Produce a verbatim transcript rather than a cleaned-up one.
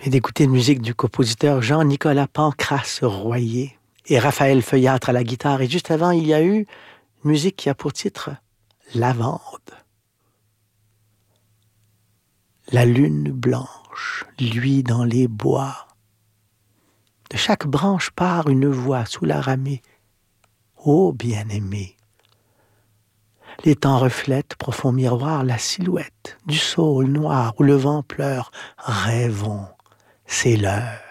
et d'écouter une musique du compositeur Jean-Nicolas Pancrace Royer et Raphaël Feuillâtre à la guitare. Et juste avant, il y a eu une musique qui a pour titre « Lavande ». La lune blanche luit dans les bois. De chaque branche part une voix sous la ramée. Ô bien-aimé! Les temps reflètent, profond miroir, la silhouette du saule noir où le vent pleure. Rêvons, c'est l'heure.